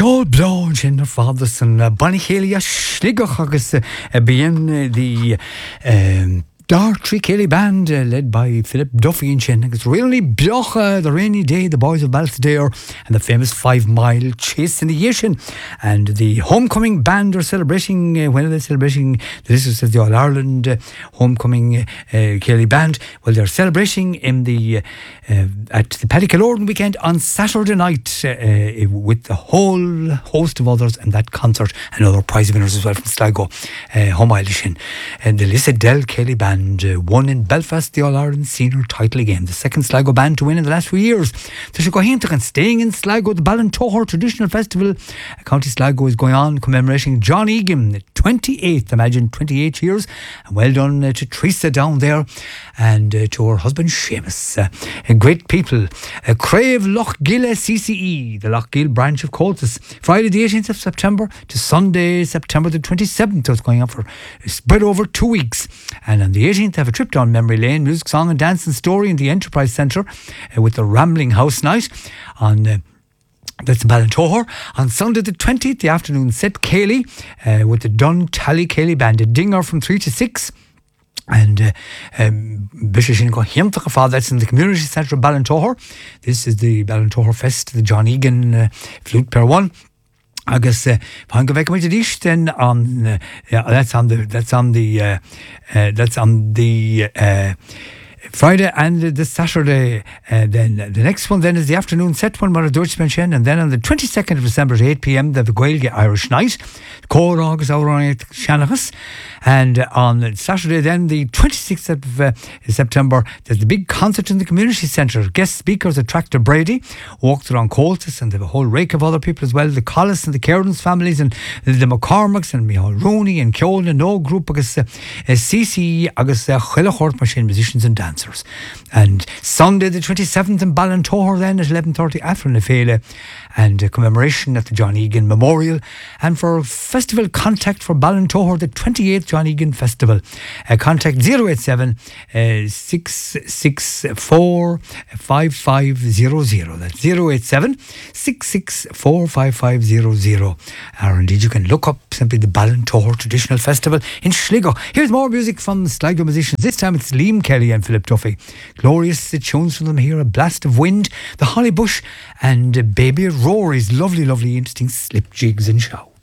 Ceol Blóin sin ar fádas san Bannichéile Sligoch agus bíon the Dartry Kelly Band led by Philip Duffy and Shin. It's really Blocha, the rainy day, the boys of Baltadare, and the famous 5 mile chase in the ocean. And the homecoming band are celebrating, when are they celebrating? This is the All Ireland homecoming Kelly Band. Well, they're celebrating in the at the Paddy weekend on Saturday night with the whole host of others, and that concert and other prize winners as well from Sligo, Home Island. And the Lissadell Kelly Band won in Belfast the All-Ireland Senior title again, the second Sligo band to win in the last few years. The Shugahintak and staying in Sligo, the Ballintohor Traditional Festival, County Sligo is going on commemorating John Egan, 28th, imagine 28 years, and well done to Teresa down there and to her husband Seamus. Great people. Crave Loch Gilla CCE, the Loch Gill branch of Coltis, Friday the 18th of September to Sunday September the 27th. So it's going on for spread over 2 weeks. And on the 18th, have a trip down memory lane, music, song and dance and story in the Enterprise Centre with the Rambling House Night on that's in Ballintohor. On Sunday the 20th, the afternoon set Cayley with the Dun Tally Cayley Band, a dinger from 3 to 6. And Bishop Shinko that's in the Community Centre of Ballintohor. This is the Ballintohor Fest, the John Egan Flute Per One. Agus pan go bheith go dísh then on that's on the Friday and the Saturday. Then the next one then is the afternoon set one mar Dutch Shen, and then on the 22nd of December at 8 p.m. the Gaeilge Irish Night, Córa agus Áráin Shanachas. And on Saturday then the 26th of September there's the big concert in the Community Centre. Guest speakers are Tractor Brady, walked around Coltis, and they have a whole rake of other people as well, the Collis and the Cairns families and the McCormicks and Michael Rooney and Keolan and no group agus CC agus Chilachort Machine musicians and dancers. And Sunday the 27th in Ballintohor then at 11:30 after Nefele, and a commemoration at the John Egan Memorial. And for festival contact for Ballintohor, the 28th John Egan Festival, contact 087 664 5500. That's 087 664 5500. Or indeed you can look up simply the Ballintohor Traditional Festival in Sligo. Here's more music from Sligo musicians. This time it's Liam Kelly and Philip Duffy. Glorious tunes from them here, A Blast of Wind, The Holly Bush, and Baby Rory's lovely, lovely, interesting slip jigs and show.